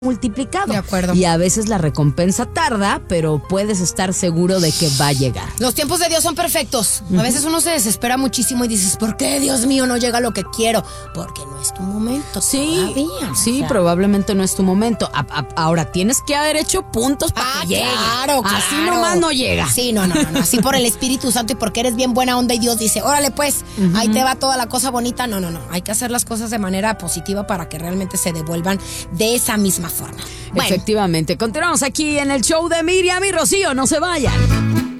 multiplicado. De acuerdo. Y a veces la recompensa tarda, pero puedes estar seguro de que va a llegar. Los tiempos de Dios son perfectos. A veces uno se desespera muchísimo y dices, ¿por qué, Dios mío, no llega lo que quiero? Porque no es tu momento todavía. Sí, probablemente no es tu momento. Ahora, tienes que haber hecho puntos para que llegue. Claro. Así nomás no llega. Sí, no. Así por el Espíritu Santo y porque eres bien buena onda y Dios dice, órale pues, ahí te va toda la cosa bonita. No. Hay que hacer las cosas de manera positiva para que realmente se devuelvan de esa misma forma. Bueno. Efectivamente. Continuamos aquí en el show de Miriam y Rocío. No se vayan.